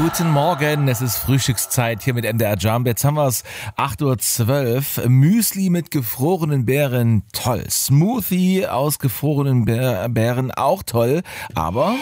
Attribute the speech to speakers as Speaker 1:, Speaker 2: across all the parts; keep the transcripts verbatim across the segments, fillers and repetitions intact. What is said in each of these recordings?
Speaker 1: Guten Morgen, es ist Frühstückszeit hier mit M D R Jump. Jetzt haben wir es acht Uhr zwölf. Müsli mit gefrorenen Beeren, toll. Smoothie aus gefrorenen Beeren, auch toll. Aber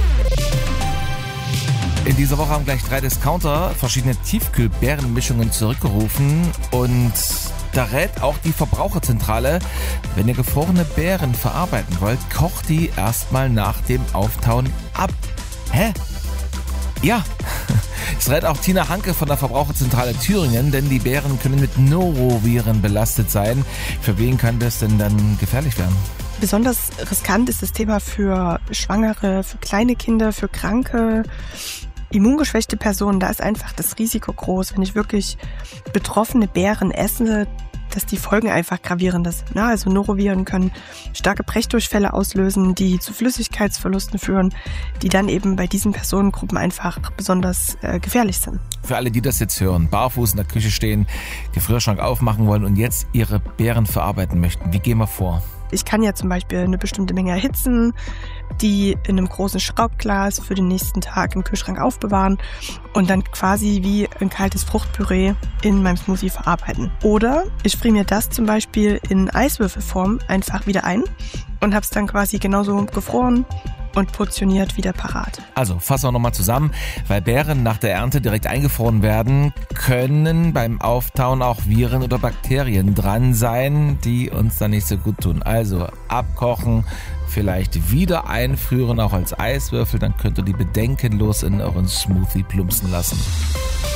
Speaker 1: in dieser Woche haben gleich drei Discounter verschiedene Tiefkühlbeerenmischungen zurückgerufen. Und da rät auch die Verbraucherzentrale, wenn ihr gefrorene Beeren verarbeiten wollt, kocht die erstmal nach dem Auftauen ab. Hä? Ja, es rät auch Tina Hanke von der Verbraucherzentrale Thüringen, denn die Beeren können mit Noroviren belastet sein. Für wen kann das denn dann gefährlich werden?
Speaker 2: Besonders riskant ist das Thema für Schwangere, für kleine Kinder, für kranke, immungeschwächte Personen. Da ist einfach das Risiko groß, wenn ich wirklich betroffene Beeren esse, dass die Folgen einfach gravierender sind. Also Noroviren können starke Brechdurchfälle auslösen, die zu Flüssigkeitsverlusten führen, die dann eben bei diesen Personengruppen einfach besonders äh, gefährlich sind.
Speaker 1: Für alle, die das jetzt hören, barfuß in der Küche stehen, Gefrierschrank aufmachen wollen und jetzt ihre Beeren verarbeiten möchten, wie gehen wir vor?
Speaker 2: Ich kann ja zum Beispiel eine bestimmte Menge erhitzen, die in einem großen Schraubglas für den nächsten Tag im Kühlschrank aufbewahren und dann quasi wie ein kaltes Fruchtpüree in meinem Smoothie verarbeiten. Oder ich friere mir das zum Beispiel in Eiswürfelform einfach wieder ein und habe es dann quasi genauso gefroren und portioniert wieder parat.
Speaker 1: Also fassen wir nochmal zusammen. Weil Beeren nach der Ernte direkt eingefroren werden, können beim Auftauen auch Viren oder Bakterien dran sein, die uns dann nicht so gut tun. Also abkochen, vielleicht wieder einfrieren, auch als Eiswürfel, dann könnt ihr die bedenkenlos in euren Smoothie plumpsen lassen.